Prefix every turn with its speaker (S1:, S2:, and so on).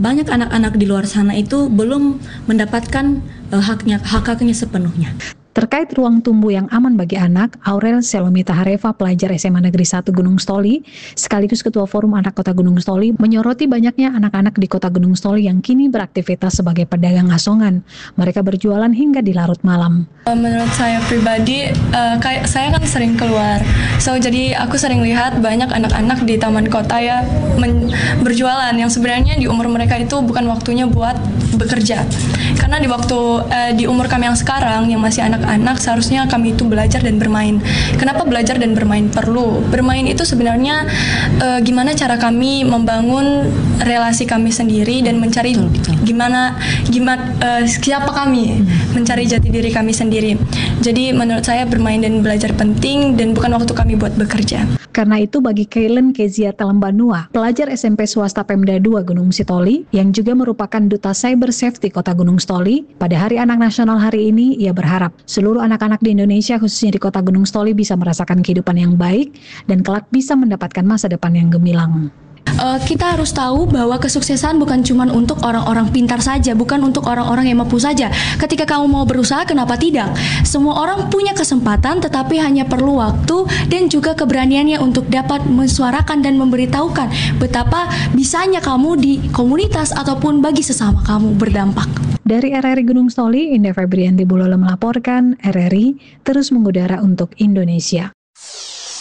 S1: banyak anak-anak di luar sana itu belum mendapatkan hak-haknya sepenuhnya.
S2: Terkait ruang tumbuh yang aman bagi anak, Aurel Selomita Hareva, pelajar SMA Negeri 1 Gunung Stoli, sekaligus Ketua Forum Anak Kota Gunung Stoli, menyoroti banyaknya anak-anak di Kota Gunung Stoli yang kini beraktivitas sebagai pedagang asongan. Mereka berjualan hingga di larut malam.
S3: Menurut saya pribadi, saya kan sering keluar, jadi aku sering lihat banyak anak-anak di taman kota ya berjualan yang sebenarnya di umur mereka itu bukan waktunya buat bekerja. Karena di umur kami yang sekarang yang masih anak-anak, seharusnya kami itu belajar dan bermain. Kenapa belajar dan bermain perlu? Bermain itu sebenarnya gimana cara kami membangun relasi kami sendiri dan mencari gimana siapa kami, mencari jati diri kami sendiri. Jadi menurut saya bermain dan belajar penting dan bukan waktu kami buat bekerja.
S2: Karena itu bagi Kailen Kezia Talembanua, pelajar SMP swasta Pemda 2 Gunung Sitoli yang juga merupakan Duta Cyber Safety Kota Gunung Stoli, pada Hari Anak Nasional hari ini ia berharap seluruh anak-anak di Indonesia khususnya di Kota Gunung Stoli bisa merasakan kehidupan yang baik dan kelak bisa mendapatkan masa depan yang gemilang.
S4: Kita harus tahu bahwa kesuksesan bukan cuma untuk orang-orang pintar saja, bukan untuk orang-orang yang mampu saja. Ketika kamu mau berusaha, kenapa tidak? Semua orang punya kesempatan, tetapi hanya perlu waktu dan juga keberaniannya untuk dapat mensuarakan dan memberitahukan betapa bisanya kamu di komunitas ataupun bagi sesama kamu berdampak.
S2: Dari RRI Gunung Stoli, Indah Febrianti Bulolo melaporkan, RRI terus mengudara untuk Indonesia.